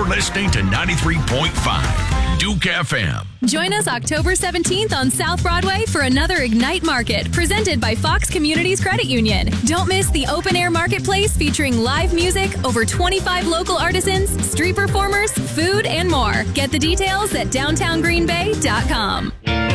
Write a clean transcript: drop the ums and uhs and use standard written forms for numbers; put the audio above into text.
listening to 93.5 Duke FM. Join us October 17th on South Broadway for another Ignite Market presented by Fox Communities Credit Union. Don't miss the open-air marketplace featuring live music, over 25 local artisans, street performers, food, and more. Get the details at downtowngreenbay.com.